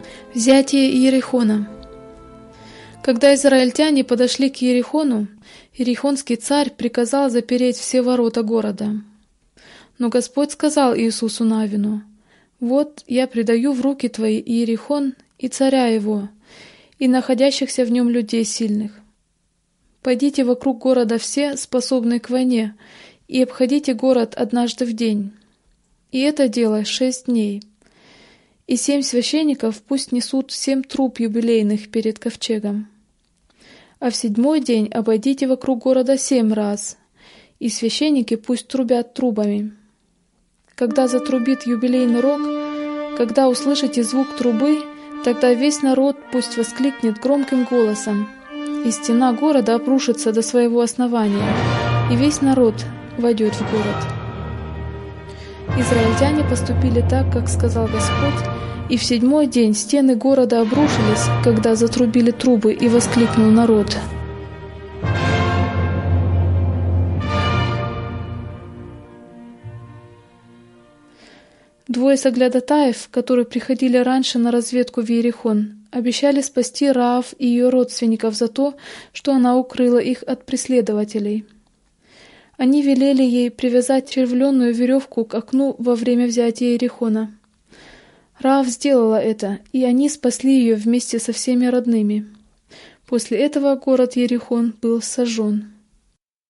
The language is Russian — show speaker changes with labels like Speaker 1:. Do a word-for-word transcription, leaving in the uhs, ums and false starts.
Speaker 1: Взятие Иерихона. Когда израильтяне подошли к Иерихону, иерихонский царь приказал запереть все ворота города. Но Господь сказал Иисусу Навину: «Вот я предаю в руки твои Иерихон и царя его, и находящихся в нем людей сильных. Пойдите вокруг города все, способные к войне, и обходите город однажды в день. И это делай шесть дней. И семь священников пусть несут семь труб юбилейных перед ковчегом. А в седьмой день обойдите вокруг города семь раз, и священники пусть трубят трубами. Когда затрубит юбилейный рог, когда услышите звук трубы, тогда весь народ пусть воскликнет громким голосом, и стена города обрушится до своего основания, и весь народ войдет в город». Израильтяне поступили так, как сказал Господь, и в седьмой день стены города обрушились, когда затрубили трубы, и воскликнул народ. Двое соглядатаев, которые приходили раньше на разведку в Иерихон, обещали спасти Раав и ее родственников за то, что она укрыла их от преследователей. Они велели ей привязать червленную веревку к окну во время взятия Иерихона. Раав сделала это, и они спасли ее вместе со всеми родными. После этого город Иерихон был сожжен.